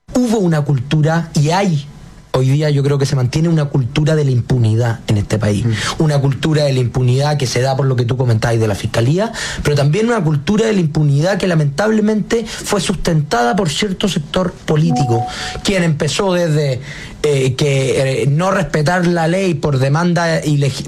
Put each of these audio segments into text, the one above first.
hubo una cultura, y hay hoy día, yo creo que se mantiene una cultura de la impunidad en este país. Una cultura de la impunidad que se da por lo que tú comentabas de la Fiscalía, pero también una cultura de la impunidad que lamentablemente fue sustentada por cierto sector político, quien empezó desde no respetar la ley por demanda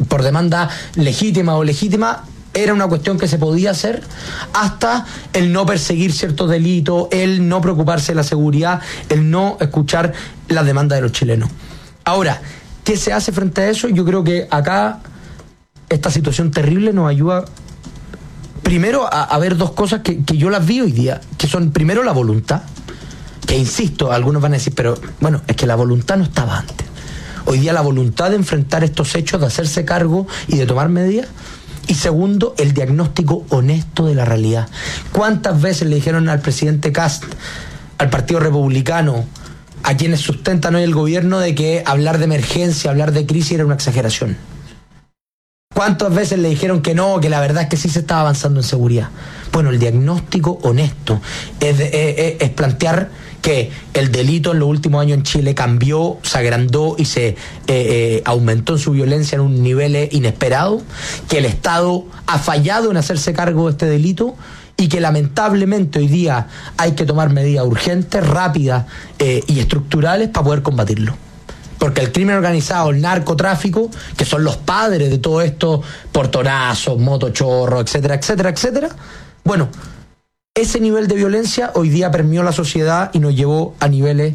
legítima o legítima, era una cuestión que se podía hacer, hasta el no perseguir ciertos delitos, el no preocuparse de la seguridad, el no escuchar las demandas de los chilenos. Ahora, ¿qué se hace frente a eso? Yo creo que acá esta situación terrible nos ayuda primero a ver dos cosas que yo las vi hoy día, que son primero la voluntad, que insisto, algunos van a decir, pero bueno, es que la voluntad no estaba antes. Hoy día la voluntad de enfrentar estos hechos, de hacerse cargo y de tomar medidas. Y segundo, el diagnóstico honesto de la realidad. ¿Cuántas veces le dijeron al presidente Kast, al Partido Republicano, a quienes sustentan hoy el gobierno, de que hablar de emergencia, hablar de crisis era una exageración? ¿Cuántas veces le dijeron que no, que la verdad es que sí se estaba avanzando en seguridad? Bueno, el diagnóstico honesto es plantear que el delito en los últimos años en Chile cambió, se agrandó y se aumentó en su violencia en un nivel inesperado, que el Estado ha fallado en hacerse cargo de este delito y que lamentablemente hoy día hay que tomar medidas urgentes, rápidas y estructurales para poder combatirlo. Porque el crimen organizado, el narcotráfico, que son los padres de todo esto, portonazos, motochorros, etcétera, etcétera, etcétera, bueno, ese nivel de violencia hoy día permeó la sociedad y nos llevó a niveles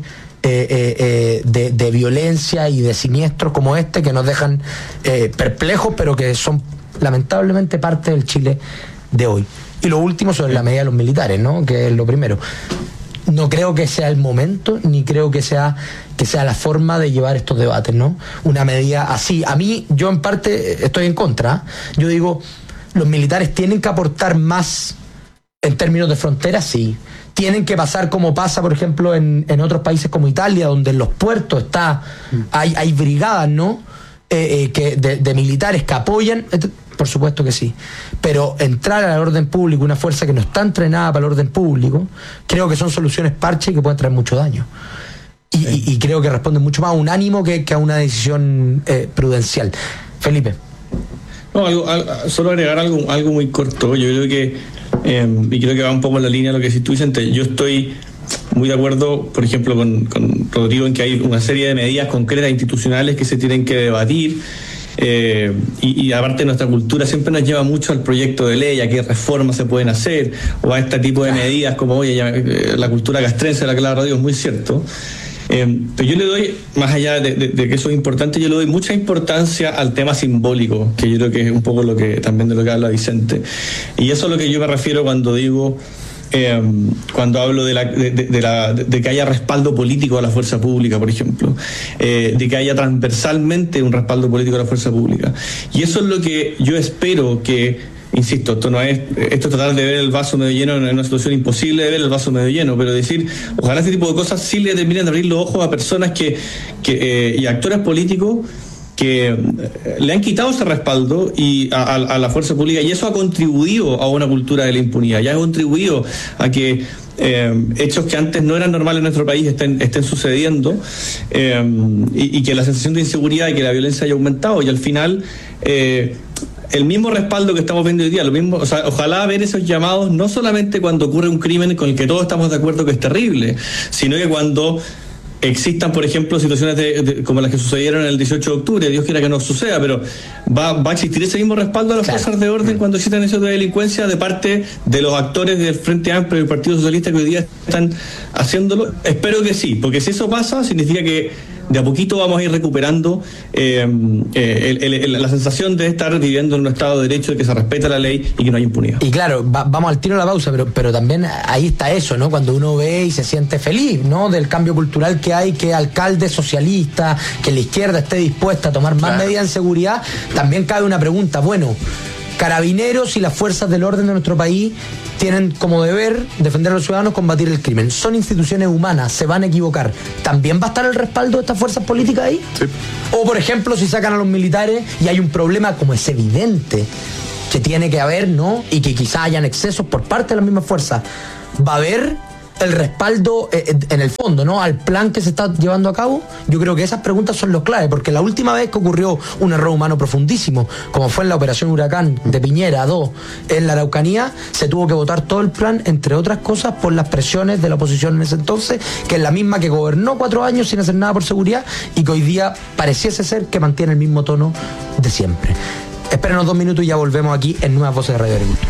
de violencia y de siniestros como este, que nos dejan perplejos, pero que son lamentablemente parte del Chile de hoy. Y lo último sobre la medida de los militares, ¿no? Que es lo primero. No creo que sea el momento, ni creo que sea la forma de llevar estos debates, ¿no? Una medida así. A mí, yo en parte estoy en contra. Yo digo, los militares tienen que aportar más en términos de frontera, sí. Tienen que pasar como pasa, por ejemplo, en otros países como Italia, donde en los puertos hay brigadas, ¿no? De militares que apoyan. Por supuesto que sí, pero entrar al orden público, una fuerza que no está entrenada para el orden público, creo que son soluciones parche y que pueden traer mucho daño. Y creo que responden mucho más a un ánimo que a una decisión prudencial. Felipe. No, solo agregar algo muy corto. Yo creo que, y creo que va un poco en la línea de lo que decís tú, Vicente. Yo estoy muy de acuerdo, por ejemplo, con Rodrigo, en que hay una serie de medidas concretas institucionales que se tienen que debatir. Y aparte nuestra cultura siempre nos lleva mucho al proyecto de ley, a qué reformas se pueden hacer, o a este tipo de medidas como, la cultura castrense de la que habla Rodrigo, es muy cierto. Pero yo le doy, más allá de que eso es importante, yo le doy mucha importancia al tema simbólico, que yo creo que es un poco también de lo que habla Vicente. Y eso es a lo que yo me refiero cuando digo, cuando hablo de que haya respaldo político a la fuerza pública, por ejemplo, de que haya transversalmente un respaldo político a la fuerza pública. Y eso es lo que yo espero que, insisto, esto es tratar de ver el vaso medio lleno en una situación imposible de ver el vaso medio lleno, pero decir, ojalá este tipo de cosas sí le terminen de abrir los ojos a personas y actores políticos que le han quitado ese respaldo y a la fuerza pública, y eso ha contribuido a una cultura de la impunidad, ya ha contribuido a que hechos que antes no eran normales en nuestro país estén sucediendo, y que la sensación de inseguridad y que la violencia haya aumentado, y al final el mismo respaldo que estamos viendo hoy día, lo mismo, o sea, ojalá ver esos llamados no solamente cuando ocurre un crimen con el que todos estamos de acuerdo que es terrible, sino que cuando existan, por ejemplo, situaciones como las que sucedieron el 18 de octubre, Dios quiera que no suceda, pero va a existir ese mismo respaldo a las fuerzas de orden cuando existan hechos de delincuencia de parte de los actores del Frente Amplio y del Partido Socialista que hoy día están haciéndolo. Espero que sí, porque si eso pasa, significa que de a poquito vamos a ir recuperando la sensación de estar viviendo en un Estado de Derecho, de que se respeta la ley y que no hay impunidad. Y claro, vamos al tiro a la pausa, pero también ahí está eso, ¿no? Cuando uno ve y se siente feliz, ¿no? Del cambio cultural que hay, que alcaldes socialistas, que la izquierda esté dispuesta a tomar más medidas en seguridad, también cabe una pregunta, bueno, Carabineros y las fuerzas del orden de nuestro país tienen como deber defender a los ciudadanos, combatir el crimen. Son instituciones humanas, se van a equivocar. ¿También va a estar el respaldo de estas fuerzas políticas ahí? Sí. O, por ejemplo, si sacan a los militares y hay un problema como es evidente que tiene que haber, ¿no? Y que quizá hayan excesos por parte de las mismas fuerzas, ¿va a haber el respaldo en el fondo, ¿no? Al plan que se está llevando a cabo. Yo creo que esas preguntas son los claves, porque la última vez que ocurrió un error humano profundísimo, como fue en la operación Huracán de Piñera 2 en la Araucanía, se tuvo que votar todo el plan, entre otras cosas, por las presiones de la oposición en ese entonces, que es la misma que gobernó 4 años sin hacer nada por seguridad y que hoy día pareciese ser que mantiene el mismo tono de siempre. Espérenos 2 minutos y ya volvemos aquí en Nuevas Voces de Radio Agricultura.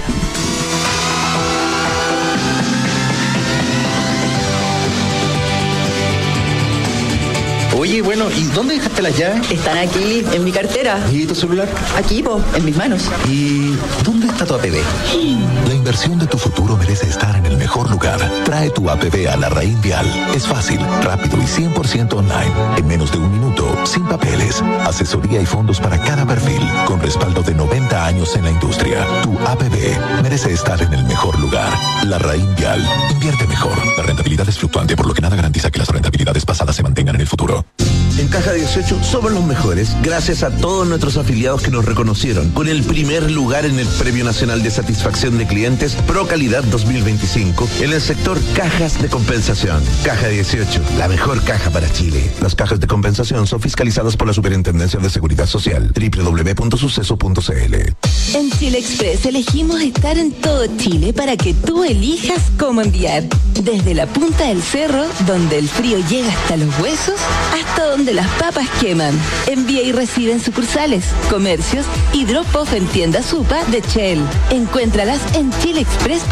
Oye, bueno, ¿y dónde dejaste las llaves? Están aquí, en mi cartera. ¿Y tu celular? Aquí, en mis manos. ¿Y dónde está tu APB? La inversión de tu futuro merece estar en el mejor lugar. Trae tu APB a Larraín Vial. Es fácil, rápido y 100% online. En menos de 1 minuto, sin papeles. Asesoría y fondos para cada perfil. Con respaldo de 90 años en la industria. Tu APB merece estar en el mejor lugar. Larraín Vial. Invierte mejor. La rentabilidad es fluctuante, por lo que nada garantiza que las rentabilidades pasadas se mantengan en el futuro. En Caja 18 somos los mejores gracias a todos nuestros afiliados que nos reconocieron con el primer lugar en el Premio Nacional de Satisfacción de Clientes Pro Calidad 2025 en el sector cajas de compensación. Caja 18, la mejor caja para Chile. Las cajas de compensación son fiscalizadas por la Superintendencia de Seguridad Social. www.suceso.cl. En Chile Express elegimos estar en todo Chile para que tú elijas cómo enviar. Desde la punta del cerro, donde el frío llega hasta los huesos, hasta donde las papas queman. Envía y recibe en sucursales, comercios y drop-off en tiendas Supa de Shell. Encuéntralas en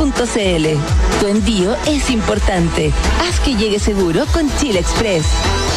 chileexpress.cl. Tu envío es importante. Haz que llegue seguro con Chile Express.